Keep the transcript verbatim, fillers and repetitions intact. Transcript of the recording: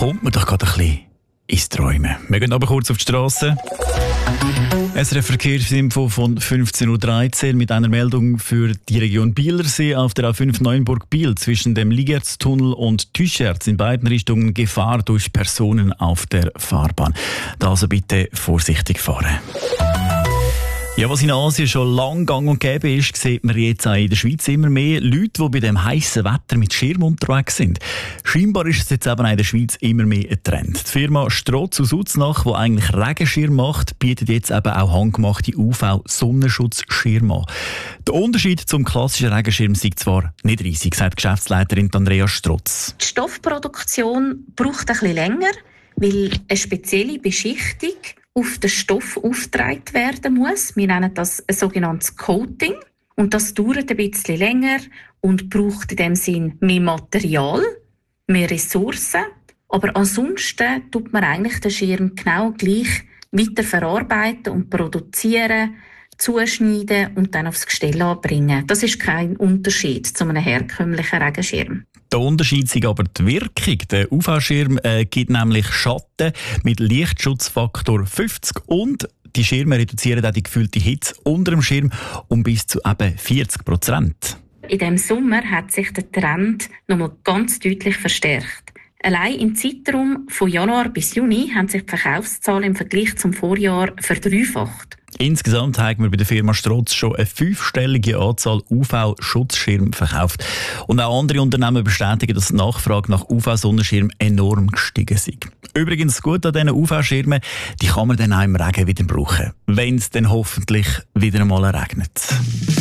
kommt man doch gerade ein bisschen ins Träumen. Wir gehen aber kurz auf die Straße. S R F-Verkehrsinfo von fünfzehn Uhr dreizehn mit einer Meldung für die Region Bielersee auf der A fünf Neuenburg-Biel zwischen dem Ligertstunnel und Tüscherz in beiden Richtungen Gefahr durch Personen auf der Fahrbahn. Da also bitte vorsichtig fahren. Ja, was in Asien schon lange gang und gäbe ist, sieht man jetzt auch in der Schweiz immer mehr Leute, die bei dem heißen Wetter mit Schirm unterwegs sind. Scheinbar ist es jetzt eben auch in der Schweiz immer mehr ein Trend. Die Firma Strotz aus Uznach, die eigentlich Regenschirm macht, bietet jetzt eben auch handgemachte U V-Sonnenschutzschirme an. Der Unterschied zum klassischen Regenschirm sei zwar nicht riesig, sagt Geschäftsleiterin Andrea Strotz. Die Stoffproduktion braucht ein bisschen länger, weil eine spezielle Beschichtung auf den Stoff aufgetragen werden muss. Wir nennen das ein sogenanntes Coating. Und das dauert ein bisschen länger und braucht in dem Sinn mehr Material, mehr Ressourcen. Aber ansonsten tut man eigentlich den Schirm genau gleich weiter verarbeiten und produzieren, zuschneiden und dann aufs Gestell anbringen. Das ist kein Unterschied zu einem herkömmlichen Regenschirm. Der Unterschied ist aber die Wirkung. Der U V-Schirm äh, gibt nämlich Schatten mit Lichtschutzfaktor fünfzig und die Schirme reduzieren auch die gefühlte Hitze unter dem Schirm um bis zu eben vierzig Prozent. In diesem Sommer hat sich der Trend nochmal ganz deutlich verstärkt. Allein im Zeitraum von Januar bis Juni haben sich die Verkaufszahlen im Vergleich zum Vorjahr verdreifacht. Insgesamt haben wir bei der Firma Strotz schon eine fünfstellige Anzahl U V-Schutzschirme verkauft. Und auch andere Unternehmen bestätigen, dass die Nachfrage nach U V-Sonnenschirmen enorm gestiegen ist. Übrigens, gut an diesen U V-Schirmen, die kann man dann auch im Regen wieder brauchen, wenn es dann hoffentlich wieder einmal regnet.